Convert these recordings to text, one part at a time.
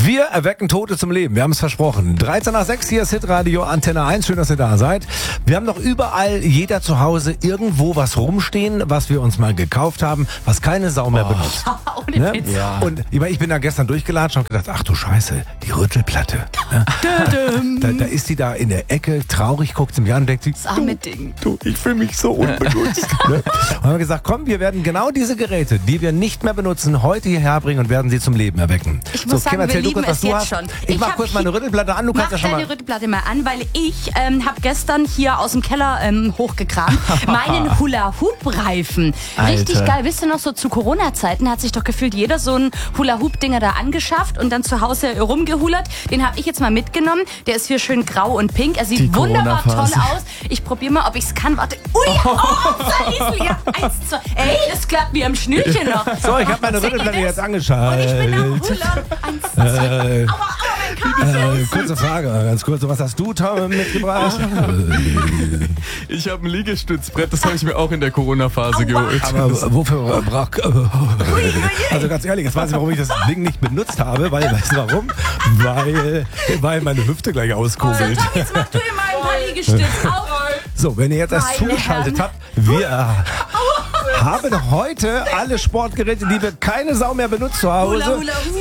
Wir erwecken Tote zum Leben. Wir haben es versprochen. 13 nach 6, hier ist Hitradio Antenne 1. Schön, dass ihr da seid. Wir haben noch überall, jeder zu Hause, irgendwo was rumstehen, was wir uns mal gekauft haben, was keine Sau mehr benutzt. Ohne Ne? Witz. Ja. Und ich bin da gestern durchgelatscht und gedacht, ach du Scheiße, die Rüttelplatte. Ne? Da ist die da in der Ecke, traurig, guckt sie mich an und denkt sie, Das arme Ding. du, ich fühle mich so unbenutzt. Ne? Und haben wir gesagt, komm, wir werden genau diese Geräte, die wir nicht mehr benutzen, heute hierher bringen und werden sie zum Leben erwecken. Ich muss sagen, wir lieben es jetzt schon. Ich mach kurz meine Rüttelplatte an, du kannst ja schon mal... Mach deine Rüttelplatte mal an, weil ich habe gestern hier aus dem Keller hochgekramt meinen Hula-Hoop-Reifen. Richtig Alter. geil. Wisst ihr noch, so zu Corona-Zeiten hat sich doch gefühlt jeder so einen Hula-Hoop-Dinger da angeschafft und dann zu Hause rumgehulert. Den habe ich jetzt mal mitgenommen. Der ist hier schön grau und pink. Er sieht Die wunderbar toll Corona-Phase. aus. Ich probiere mal, ob ich es kann. Warte. Ui, so Liesel. Ja, 1, 2. Ey, das klappt wie am Schnürchen noch. So, ich habe meine Rüttelplatte jetzt Und angeschaltet. ich bin am Hula. 1, 2. Aua, mein Kabel. Kurze Frage, ganz kurz. Was hast du, Tom, mitgebracht? Ich habe ein Liegestützbrett, das habe ich mir auch in der Corona-Phase geholt. Aber wofür braucht... Also ganz ehrlich, jetzt weiß ich, warum ich das Ding nicht benutzt habe. Weißt du warum? Weil meine Hüfte gleich auskugelt. Tom, jetzt mach du dir mal ein paar Liegestütze auf. So, wenn ihr jetzt erst Meine zugeschaltet Herren. habt, wir haben heute alle Sportgeräte, die wir keine Sau mehr benutzt zu Hause,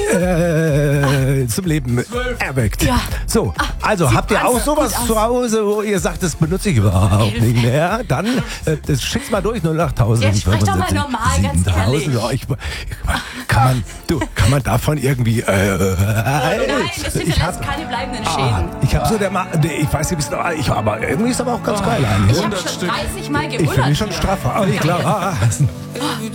zum Leben erweckt. Ja. So, also sieht habt ihr auch ganz sowas gut aus. zu Hause, wo ihr sagt, das benutze ich überhaupt nicht mehr? Dann schickt's mal durch 08000. Jetzt sprich doch mal normal, ganz ehrlich. Ja, kann man davon irgendwie... Nein, das sind ja jetzt keine bleibenden Schäden. Ich habe so ich weiß nicht, aber irgendwie ist aber auch ganz geil eigentlich. Ich habe schon 30 Mal Ich fühle gebullert. mich schon straffer. Aber ich glaube,